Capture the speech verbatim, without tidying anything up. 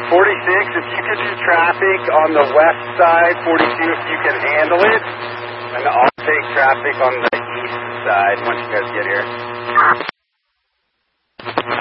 forty-six, if you could do traffic on the west side, forty-two, if you can handle it, and I'll take traffic on the east side once you guys get here.